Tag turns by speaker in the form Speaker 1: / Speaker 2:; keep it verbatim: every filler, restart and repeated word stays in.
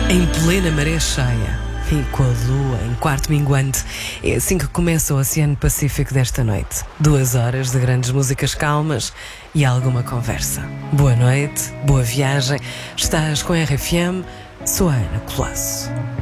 Speaker 1: Em plena maré cheia e com a lua em quarto minguante, é assim que começa o Oceano Pacífico desta noite. Duas horas de grandes músicas calmas e alguma conversa. Boa noite, boa viagem. Estás com a R F M, sou a Ana Colasso.